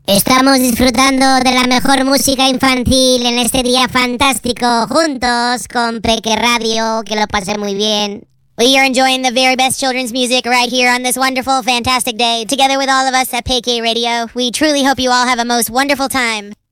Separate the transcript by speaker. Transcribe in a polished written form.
Speaker 1: Estamos disfrutando de la mejor música infantil en este día fantástico, juntos con Peque Radio, que lo pasé muy bien.
Speaker 2: We are enjoying the very best children's music right here on this wonderful, fantastic day, together with all of us at Peque Radio. We truly hope you all have a most wonderful time.